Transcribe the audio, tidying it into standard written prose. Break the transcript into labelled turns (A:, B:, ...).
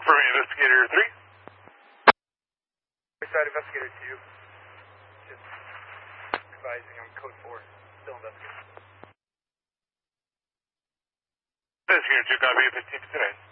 A: For Investigator 3.
B: Side Investigator 2. Just advising on code 4. Still investigating.
A: Investigator 2, copy 15 tonight.